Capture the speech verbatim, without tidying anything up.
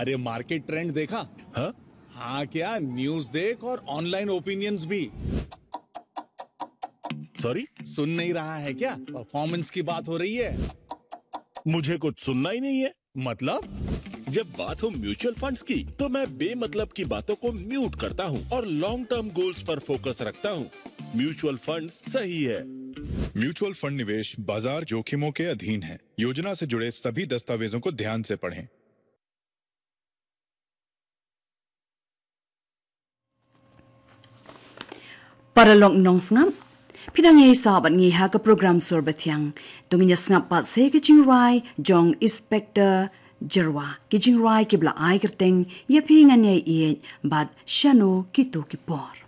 अरे market trend देखा? हाँ हाँ क्या, न्यूज देख और ऑनलाइन ओपिनियंस भी। सॉरी, सुन नहीं रहा है क्या? परफॉर्मेंस की बात हो रही है। मुझे कुछ सुनना ही नहीं है। मतलब? जब बात हो म्यूचुअल फंड्स की तो मैं बेमतलब की बातों को म्यूट करता हूँ और लॉन्ग टर्म गोल्स पर फोकस रखता हूँ। म्यूचुअल फंड्स सही है। म्यूचुअल फंड निवेश बाजार जोखिमों के अधीन है। योजना से जुड़े सभी दस्तावेजों को ध्यान से पढ़ें। Paralog nong sngam Pinangai sabat ngi ha ka program sur bathyang tunginya snap pat se ke chingrai jong inspector jerwa ke chingrai ke bla ai kerteng ya phingan ye ye bat shano ki to ki por